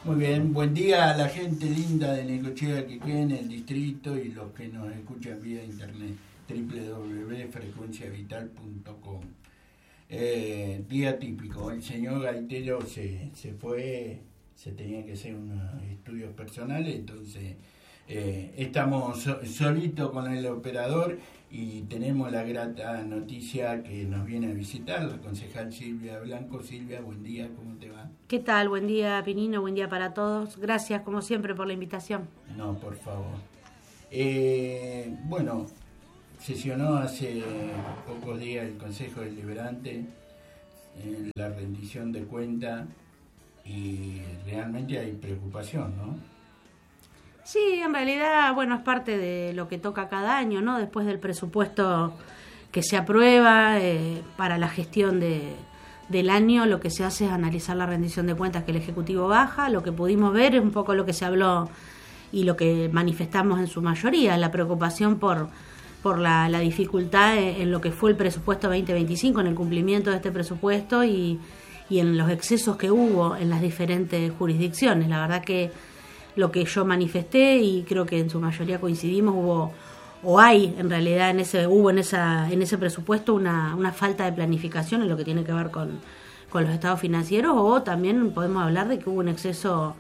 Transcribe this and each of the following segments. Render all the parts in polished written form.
Muy bien, buen día a la gente linda de Necochea que queda en el distrito y los que nos escuchan vía internet, www.frecuenciavital.com. Día típico, el señor Gaitero se fue, se tenía que hacer unos estudios personales, entonces estamos solitos con el operador y tenemos la grata noticia que nos viene a visitar la concejal Silvia Blanco. Silvia, buen día, ¿cómo te va? ¿Qué tal? Buen día, Pinino, buen día para todos. Gracias, como siempre, por la invitación. No, por favor. Bueno, sesionó hace pocos días el Consejo Deliberante la rendición de cuenta y realmente hay preocupación, ¿no? Sí, en realidad, bueno, es parte de lo que toca cada año, ¿no? Después del presupuesto que se aprueba para la gestión del año, lo que se hace es analizar la rendición de cuentas que el Ejecutivo baja. Lo que pudimos ver es un poco lo que se habló y lo que manifestamos en su mayoría, la preocupación por la dificultad en lo que fue el presupuesto 2025, en el cumplimiento de este presupuesto y en los excesos que hubo en las diferentes jurisdicciones. La verdad que lo que yo manifesté, y creo que en su mayoría coincidimos, hay en realidad en ese presupuesto una falta de planificación en lo que tiene que ver con los estados financieros, o también podemos hablar de que hubo un exceso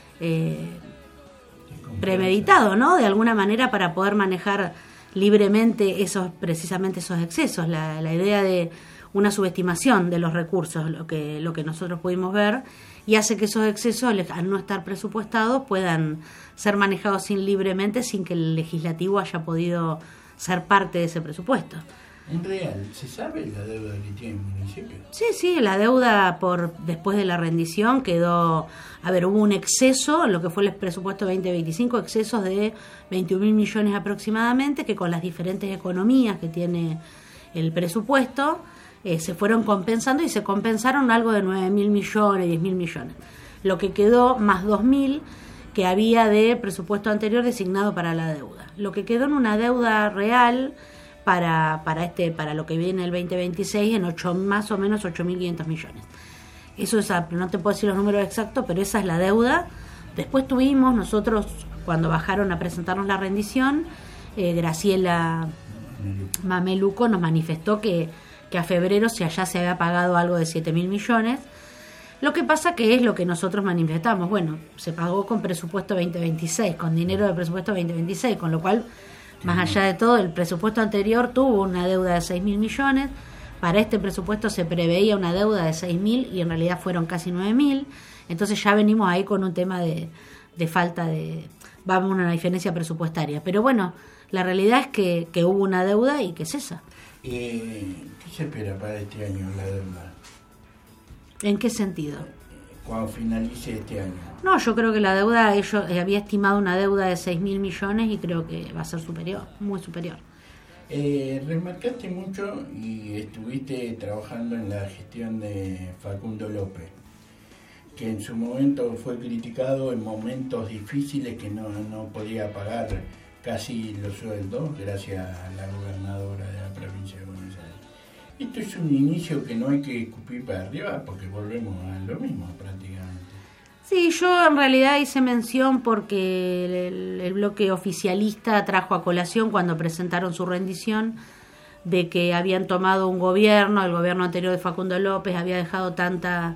premeditado, ¿no? De alguna manera, para poder manejar libremente precisamente esos excesos. La idea de una subestimación de los recursos, lo que nosotros pudimos ver, y hace que esos excesos, al no estar presupuestados, puedan ser manejados libremente sin que el legislativo haya podido ser parte de ese presupuesto. ¿En real se sabe la deuda que tiene el municipio? Sí, la deuda después de la rendición quedó... hubo un exceso, lo que fue el presupuesto 2025, excesos de 21.000 millones aproximadamente, que con las diferentes economías que tiene el presupuesto se fueron compensando, y se compensaron algo de 9.000 millones, 10.000 millones. Lo que quedó más 2.000 que había de presupuesto anterior designado para la deuda. Lo que quedó en una deuda real para lo que viene el 2026 en más o menos 8.500 millones. Eso es, no te puedo decir los números exactos, pero esa es la deuda. Después tuvimos nosotros, cuando bajaron a presentarnos la rendición, Graciela Mameluco nos manifestó que a febrero ya se había pagado algo de 7.000 millones. Lo que pasa que es lo que nosotros manifestamos. Bueno, se pagó con presupuesto 2026, con dinero del presupuesto 2026, con lo cual, más allá de todo, el presupuesto anterior tuvo una deuda de 6.000 millones. Para este presupuesto se preveía una deuda de 6.000 y en realidad fueron casi 9.000. Entonces ya venimos ahí con un tema de falta de... Vamos a una diferencia presupuestaria. Pero bueno, la realidad es que hubo una deuda y que es esa. ¿Qué se espera para este año la deuda? ¿En qué sentido? Cuando finalice este año. No, yo creo que la deuda, ellos había estimado una deuda de 6.000 millones y creo que va a ser superior, muy superior. Remarcaste mucho y estuviste trabajando en la gestión de Facundo López, que en su momento fue criticado en momentos difíciles, que no podía pagar casi los sueldos gracias a la gobernadora de la provincia de Buenos Aires. Esto es un inicio que no hay que escupir para arriba, porque volvemos a lo mismo prácticamente. Sí, yo en realidad hice mención porque el bloque oficialista trajo a colación, cuando presentaron su rendición, de que habían tomado el gobierno anterior de Facundo López había dejado tanta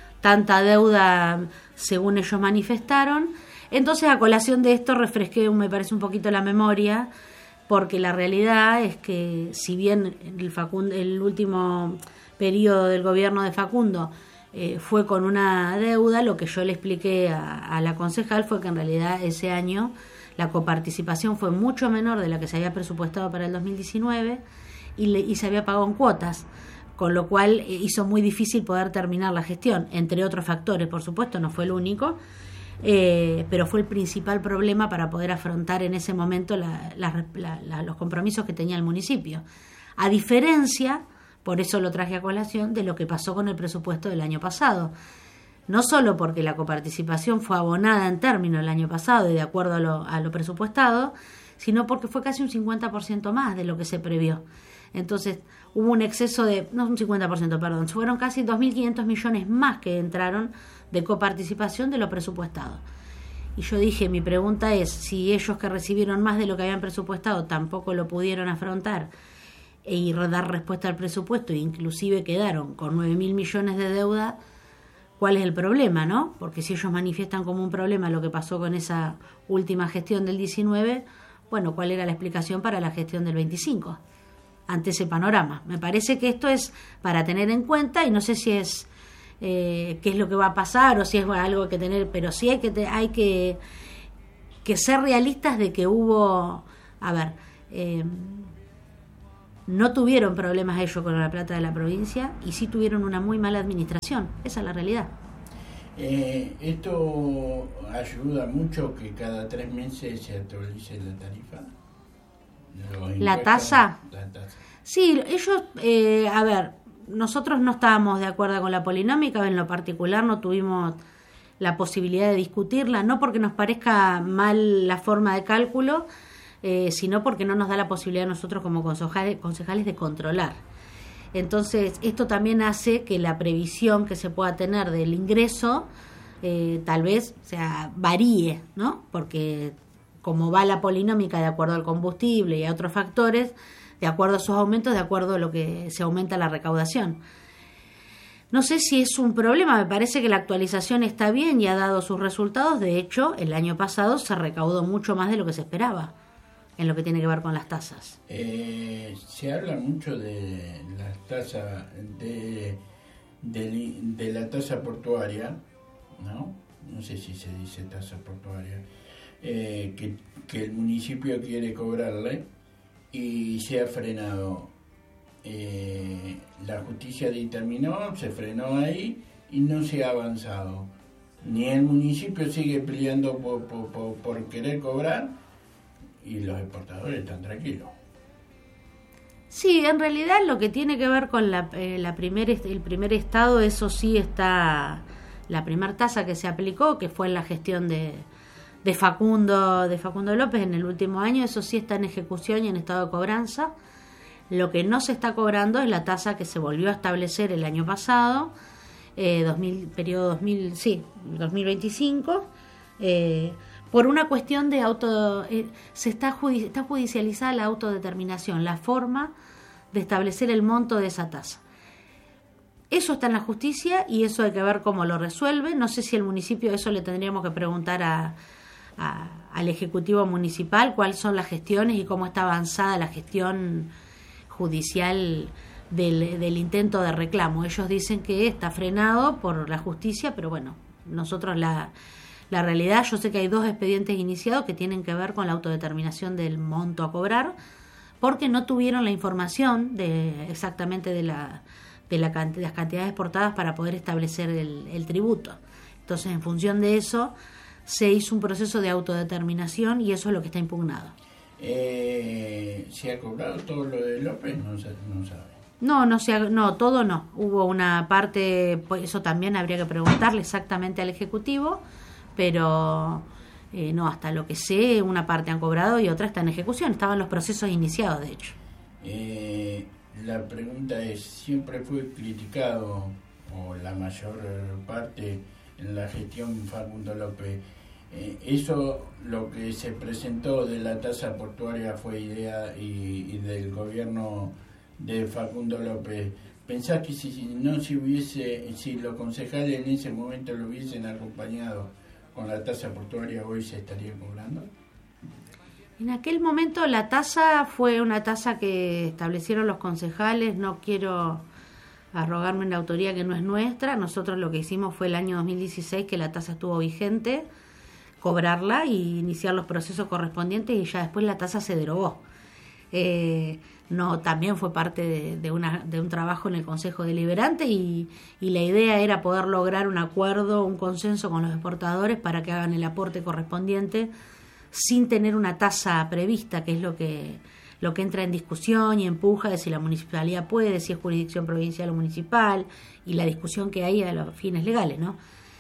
deuda, según ellos manifestaron. Entonces, a colación de esto, refresqué, me parece, un poquito la memoria, porque la realidad es que, si bien el último periodo del gobierno de Facundo fue con una deuda, lo que yo le expliqué a la concejal fue que en realidad ese año la coparticipación fue mucho menor de la que se había presupuestado para el 2019 y se había pagado en cuotas, con lo cual hizo muy difícil poder terminar la gestión, entre otros factores, por supuesto, no fue el único. Pero fue el principal problema para poder afrontar en ese momento los compromisos que tenía el municipio, a diferencia, por eso lo traje a colación, de lo que pasó con el presupuesto del año pasado. No solo porque la coparticipación fue abonada en términos el año pasado y de acuerdo a lo presupuestado, sino porque fue casi un 50% más de lo que se previó. Entonces hubo un exceso de, no un 50%, perdón, fueron casi 2.500 millones más que entraron de coparticipación de lo presupuestado. Y yo dije, mi pregunta es, si ellos que recibieron más de lo que habían presupuestado tampoco lo pudieron afrontar y dar respuesta al presupuesto, e inclusive quedaron con 9.000 millones de deuda, ¿cuál es el problema, no? Porque si ellos manifiestan como un problema lo que pasó con esa última gestión del 19, bueno, ¿cuál era la explicación para la gestión del 25? Ante ese panorama. Me parece que esto es para tener en cuenta, y no sé si es qué es lo que va a pasar o si es algo que tener, pero sí hay que ser realistas de que hubo, no tuvieron problemas ellos con la plata de la provincia y sí tuvieron una muy mala administración. Esa es la realidad. ¿Esto ayuda mucho que cada 3 meses se actualice la tarifa? ¿La tasa? Sí, ellos, nosotros no estábamos de acuerdo con la polinómica, en lo particular no tuvimos la posibilidad de discutirla, no porque nos parezca mal la forma de cálculo, sino porque no nos da la posibilidad nosotros como concejales de controlar. Entonces, esto también hace que la previsión que se pueda tener del ingreso tal vez varíe, ¿no? Porque como va la polinómica de acuerdo al combustible y a otros factores, de acuerdo a esos aumentos, de acuerdo a lo que se aumenta la recaudación. No sé si es un problema, me parece que la actualización está bien y ha dado sus resultados. De hecho, el año pasado se recaudó mucho más de lo que se esperaba en lo que tiene que ver con las tasas. Se habla mucho de las tasas, de la tasa portuaria, ¿no? No sé si se dice tasa portuaria, que el municipio quiere cobrarle y se ha frenado. La justicia dictaminó, se frenó ahí y no se ha avanzado. Ni el municipio sigue peleando por querer cobrar y los exportadores están tranquilos. Sí, en realidad lo que tiene que ver con el primer estado, eso sí está, la primera tasa que se aplicó, que fue en la gestión de Facundo López en el último año, eso sí está en ejecución y en estado de cobranza. Lo que no se está cobrando es la tasa que se volvió a establecer el año pasado, periodo 2025, por una cuestión de está judicializada la autodeterminación, la forma de establecer el monto de esa tasa. Eso está en la justicia y eso hay que ver cómo lo resuelve. No sé si el municipio, eso le tendríamos que preguntar al Ejecutivo Municipal cuáles son las gestiones y cómo está avanzada la gestión judicial del intento de reclamo. Ellos dicen que está frenado por la justicia, pero bueno, nosotros la realidad, yo sé que hay 2 expedientes iniciados que tienen que ver con la autodeterminación del monto a cobrar, porque no tuvieron la información exactamente de las cantidades exportadas para poder establecer el tributo. Entonces, en función de eso, se hizo un proceso de autodeterminación y eso es lo que está impugnado. ¿Se ha cobrado todo lo de López? No sabe. No, todo no. Hubo una parte, pues eso también habría que preguntarle exactamente al Ejecutivo, pero no, hasta lo que sé, una parte han cobrado y otra está en ejecución. Estaban los procesos iniciados, de hecho. La pregunta es, ¿siempre fue criticado, o la mayor parte, en la gestión Facundo López? Eso, lo que se presentó de la tasa portuaria fue idea y del gobierno de Facundo López. ¿Pensás que si los concejales en ese momento lo hubiesen acompañado con la tasa portuaria, hoy se estaría cobrando? En aquel momento la tasa fue una tasa que establecieron los concejales. No quiero arrogarme una autoría que no es nuestra. Nosotros lo que hicimos fue el año 2016 que la tasa estuvo vigente, cobrarla y iniciar los procesos correspondientes, y ya después la tasa se derogó. No, también fue parte de un trabajo en el Consejo Deliberante y la idea era poder lograr un acuerdo, un consenso con los exportadores para que hagan el aporte correspondiente sin tener una tasa prevista, que es lo que entra en discusión y empuja de si la municipalidad puede, si es jurisdicción provincial o municipal, y la discusión que hay a los fines legales, ¿no?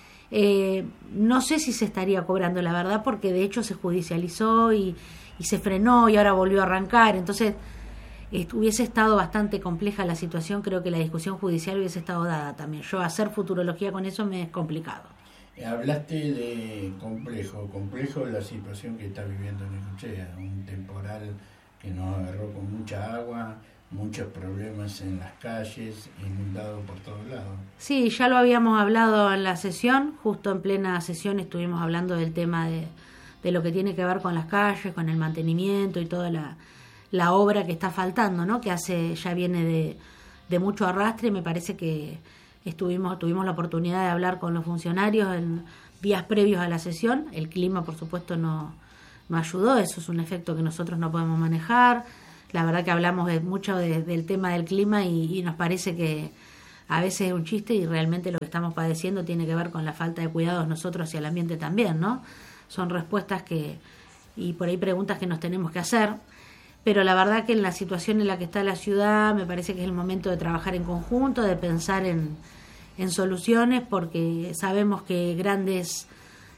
No sé si se estaría cobrando, la verdad, porque de hecho se judicializó y se frenó y ahora volvió a arrancar. Entonces, hubiese estado bastante compleja la situación, creo que la discusión judicial hubiese estado dada también. Yo hacer futurología con eso me es complicado. Hablaste de complejo la situación que está viviendo Necochea, un temporal que nos agarró con mucha agua, muchos problemas en las calles, inundado por todos lados. Sí, ya lo habíamos hablado en la sesión, justo en plena sesión estuvimos hablando del tema de lo que tiene que ver con las calles, con el mantenimiento y toda la obra que está faltando, ¿no? Que ya viene de mucho arrastre, y me parece que tuvimos la oportunidad de hablar con los funcionarios en días previos a la sesión. El clima, por supuesto, no ayudó, eso es un efecto que nosotros no podemos manejar. La verdad que hablamos mucho del tema del clima y nos parece que a veces es un chiste, y realmente lo que estamos padeciendo tiene que ver con la falta de cuidados nosotros hacia el ambiente también, ¿no? Son respuestas y por ahí preguntas que nos tenemos que hacer. Pero la verdad que en la situación en la que está la ciudad me parece que es el momento de trabajar en conjunto, de pensar en soluciones, porque sabemos que grandes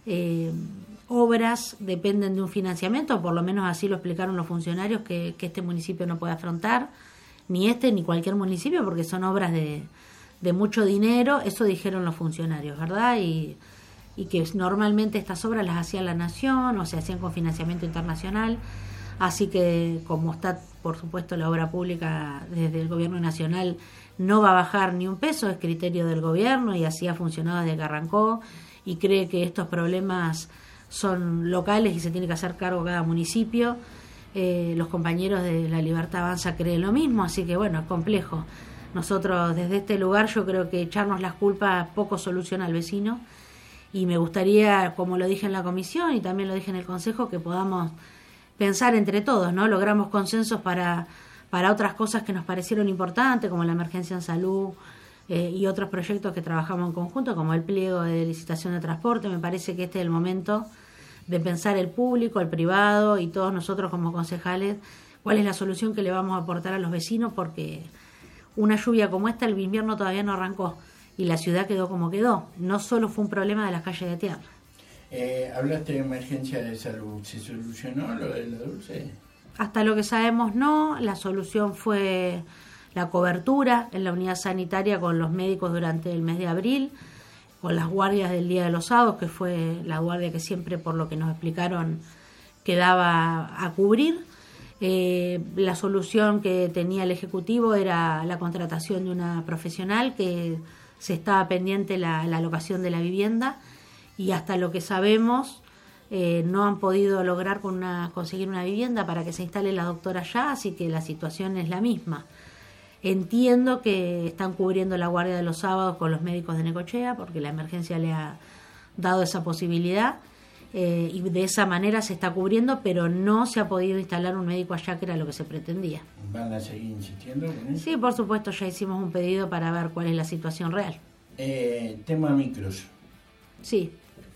obras dependen de un financiamiento, o por lo menos así lo explicaron los funcionarios, que este municipio no puede afrontar, ni ni cualquier municipio, porque son obras de mucho dinero. Eso dijeron los funcionarios, ¿verdad? Y que normalmente estas obras las hacía la Nación o se hacían con financiamiento internacional. Así que, como está, por supuesto, la obra pública desde el gobierno nacional, no va a bajar ni un peso, es criterio del gobierno, y así ha funcionado desde que arrancó, y cree que estos problemas son locales y se tiene que hacer cargo cada municipio. Los compañeros de La Libertad Avanza creen lo mismo, así que bueno, es complejo. Nosotros desde este lugar yo creo que echarnos las culpas poco soluciona al vecino, y me gustaría, como lo dije en la comisión y también lo dije en el Consejo, que podamos pensar entre todos, ¿no? Logramos consensos para otras cosas que nos parecieron importantes, como la emergencia en salud y otros proyectos que trabajamos en conjunto, como el pliego de licitación de transporte. Me parece que este es el momento de pensar el público, el privado y todos nosotros como concejales, cuál es la solución que le vamos a aportar a los vecinos, porque una lluvia como esta, el invierno todavía no arrancó y la ciudad quedó como quedó. No solo fue un problema de las calles de tierra. Hablaste de emergencia de salud. ¿Se solucionó lo de la Dulce? Hasta lo que sabemos no. La solución fue la cobertura en la unidad sanitaria con los médicos durante el mes de abril, con las guardias del Día de los Sábados, que fue la guardia que siempre, por lo que nos explicaron, quedaba a cubrir. La solución que tenía el Ejecutivo era la contratación de una profesional, que se estaba pendiente la alocación de la vivienda, y hasta lo que sabemos no han podido lograr conseguir una vivienda para que se instale la doctora allá, así que la situación es la misma. Entiendo que están cubriendo la guardia de los sábados con los médicos de Necochea, porque la emergencia le ha dado esa posibilidad, y de esa manera se está cubriendo, pero no se ha podido instalar un médico allá, que era lo que se pretendía. ¿Van a seguir insistiendo con eso? Sí, por supuesto, ya hicimos un pedido para ver cuál es la situación real. Tema micros. Sí.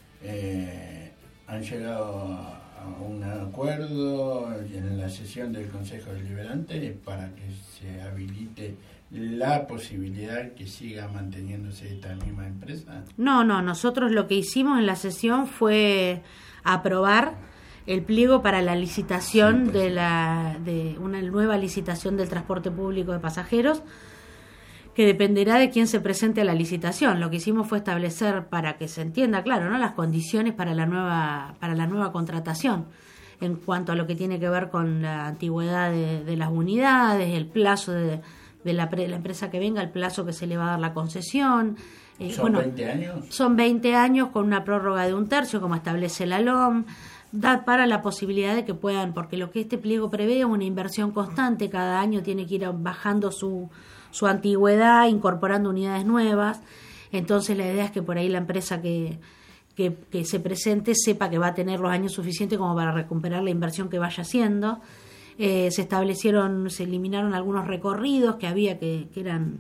Han llegado a un acuerdo en la sesión del Consejo Deliberante para que se habilite la posibilidad que siga manteniéndose esta misma empresa. No, nosotros lo que hicimos en la sesión fue aprobar el pliego para la licitación, sí, pues, de una nueva licitación del transporte público de pasajeros, que dependerá de quién se presente a la licitación. Lo que hicimos fue establecer, para que se entienda claro, ¿no?, las condiciones para la nueva contratación, en cuanto a lo que tiene que ver con la antigüedad de las unidades, el plazo de la empresa que venga, el plazo que se le va a dar la concesión. ¿Son 20 años? Son 20 años con una prórroga de 1/3, como establece la LOM. Da para la posibilidad de que puedan, porque lo que este pliego prevé es una inversión constante, cada año tiene que ir bajando su antigüedad, incorporando unidades nuevas. Entonces la idea es que por ahí la empresa que se presente sepa que va a tener los años suficientes como para recuperar la inversión que vaya haciendo. Se eliminaron algunos recorridos que había que eran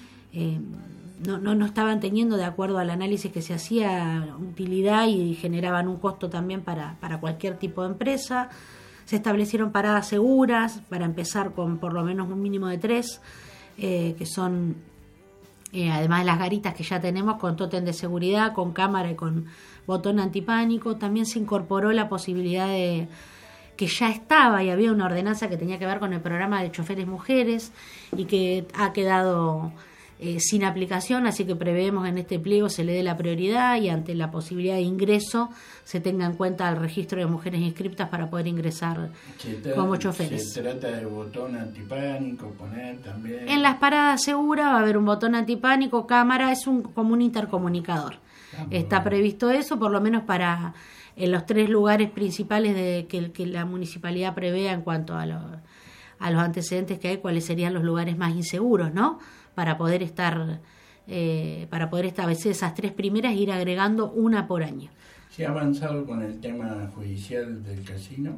no estaban teniendo, de acuerdo al análisis que se hacía, utilidad, y generaban un costo también para cualquier tipo de empresa. Se establecieron paradas seguras para empezar con por lo menos un mínimo de 3, que son, además de las garitas que ya tenemos, con tótem de seguridad, con cámara y con botón antipánico. También se incorporó la posibilidad de que ya estaba y había una ordenanza que tenía que ver con el programa de choferes mujeres y que ha quedado sin aplicación, así que prevemos en este pliego se le dé la prioridad y ante la posibilidad de ingreso se tenga en cuenta el registro de mujeres inscriptas para poder ingresar como choferes. ¿Se trata de botón antipánico, poner también? En las paradas seguras va a haber un botón antipánico, cámara, es como un intercomunicador. Está previsto eso, por lo menos para en los 3 lugares principales que la municipalidad prevea en cuanto a los antecedentes que hay, cuáles serían los lugares más inseguros, ¿no? Para poder establecer esas 3 primeras e ir agregando una por año. ¿Se ha avanzado con el tema judicial del casino?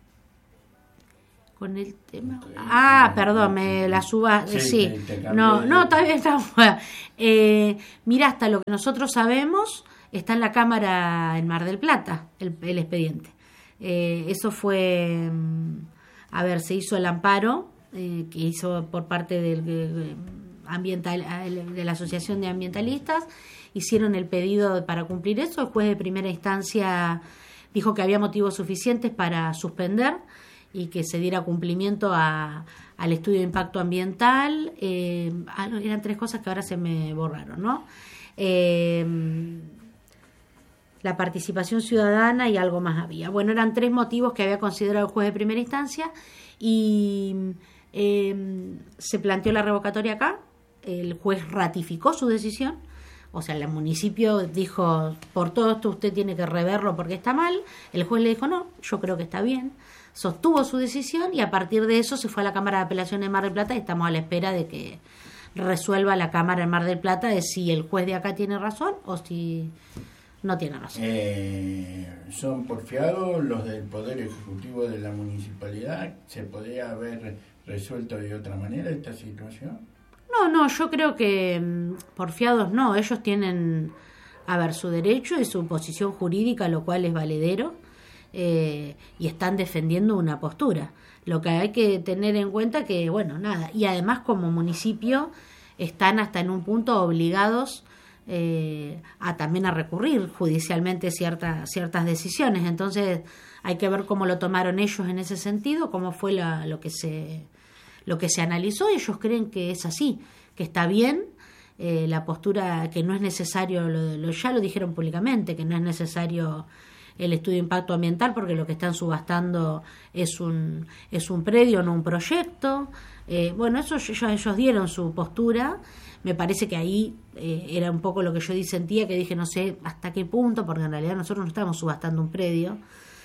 Con el tema... perdón, me la suba... Sí. No, todavía estamos... mira, hasta lo que nosotros sabemos, está en la Cámara en Mar del Plata, el expediente. Eso fue... se hizo el amparo que hizo por parte del ambiental, de la Asociación de Ambientalistas, hicieron el pedido para cumplir eso. El juez de primera instancia dijo que había motivos suficientes para suspender y que se diera cumplimiento al estudio de impacto ambiental. Eran 3 cosas que ahora se me borraron, ¿no? La participación ciudadana y algo más había. Bueno, eran 3 motivos que había considerado el juez de primera instancia y se planteó la revocatoria acá. El juez ratificó su decisión, o sea, el municipio dijo, por todo esto usted tiene que reverlo porque está mal. El juez le dijo, no, yo creo que está bien. Sostuvo su decisión y a partir de eso se fue a la Cámara de Apelaciones de Mar del Plata y estamos a la espera de que resuelva la Cámara en Mar del Plata de si el juez de acá tiene razón o si no tiene razón. ¿Son porfiados los del Poder Ejecutivo de la Municipalidad? ¿Se podría haber resuelto de otra manera esta situación? No, yo creo que porfiados no, ellos tienen, su derecho y su posición jurídica, lo cual es valedero, y están defendiendo una postura. Lo que hay que tener en cuenta que, y además como municipio están hasta en un punto obligados también a recurrir judicialmente ciertas decisiones. Entonces hay que ver cómo lo tomaron ellos en ese sentido, cómo fue lo que se analizó. Ellos creen que es así, que está bien, la postura, que no es necesario, ya lo dijeron públicamente, que no es necesario el estudio de impacto ambiental porque lo que están subastando es un predio, no un proyecto. Eso ellos dieron su postura. Me parece que ahí era un poco lo que yo sentía, que dije no sé hasta qué punto, porque en realidad nosotros no estamos subastando un predio,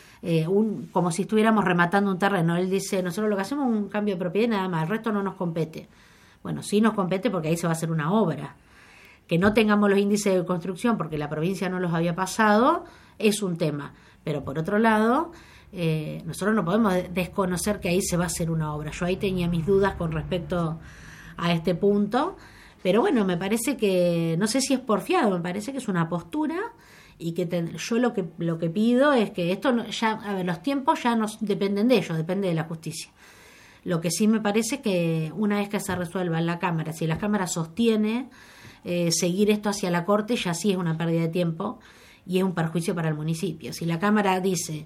como si estuviéramos rematando un terreno. Él dice, nosotros lo que hacemos es un cambio de propiedad y nada más, el resto no nos compete. Bueno, sí nos compete porque ahí se va a hacer una obra. Que no tengamos los índices de construcción porque la provincia no los había pasado es un tema, pero por otro lado nosotros no podemos desconocer que ahí se va a hacer una obra. Yo ahí tenía mis dudas con respecto a este punto, pero bueno, me parece que, no sé si es porfiado, me parece que es una postura y que yo lo que pido es que esto los tiempos ya no dependen de ellos, depende de la justicia. Lo que sí me parece que una vez que se resuelva en la Cámara, si la Cámara sostiene seguir esto hacia la Corte, ya sí es una pérdida de tiempo y es un perjuicio para el municipio. Si la Cámara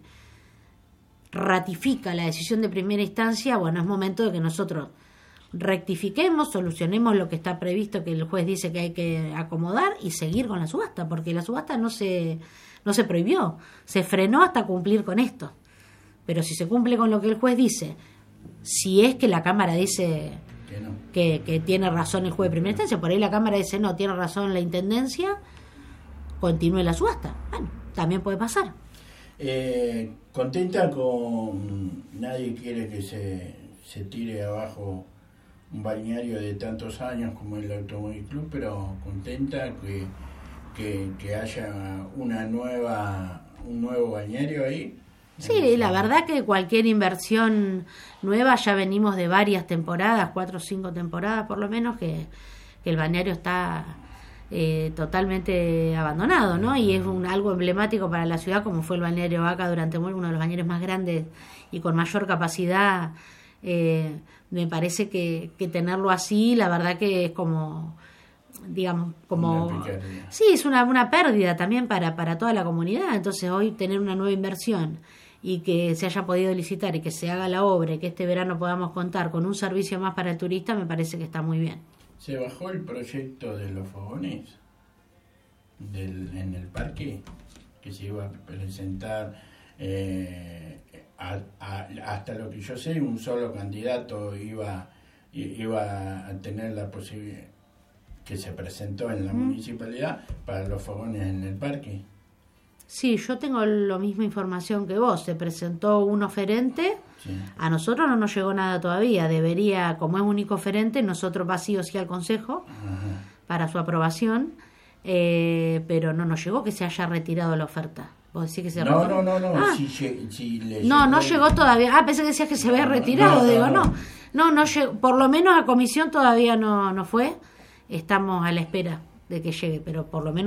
ratifica la decisión de primera instancia, es momento de que nosotros rectifiquemos, solucionemos lo que está previsto, que el juez dice que hay que acomodar y seguir con la subasta, porque la subasta no se prohibió, se frenó hasta cumplir con esto. Pero si se cumple con lo que el juez dice, si es que la Cámara dice que tiene razón el juez de primera instancia, por ahí la Cámara dice no, tiene razón la Intendencia, continúe la subasta. Bueno, también puede pasar. ¿Contenta con nadie quiere que se tire abajo un balneario de tantos años como el Automóvil Club, pero contenta que haya un nuevo balneario ahí? Sí, la verdad que cualquier inversión nueva, ya venimos de varias temporadas, 4 o 5 temporadas por lo menos, que el balneario está totalmente abandonado, ¿no? Y es algo emblemático para la ciudad, como fue el balneario Vaca durante uno de los balnearios más grandes y con mayor capacidad. Me parece que tenerlo así, la verdad que es como sí, es una pérdida también para toda la comunidad. Entonces hoy tener una nueva inversión y que se haya podido licitar y que se haga la obra y que este verano podamos contar con un servicio más para el turista, me parece que está muy bien. ¿Se bajó el proyecto de los fogones en el parque? Que se iba a presentar, hasta lo que yo sé, un solo candidato iba a tener la posibilidad, que se presentó en la municipalidad, para los fogones en el parque. Sí, yo tengo la misma información que vos. Se presentó un oferente. Sí. A nosotros no nos llegó nada todavía. Debería, como es único oferente, nosotros va sí o sí al Consejo. Ajá. Para su aprobación, pero no nos llegó que se haya retirado la oferta. ¿Vos decís que se retiró? No. Ah. No llegó todavía. Pensé que decías que se había retirado. No llegó. Por lo menos a comisión todavía no fue. Estamos a la espera de que llegue, pero por lo menos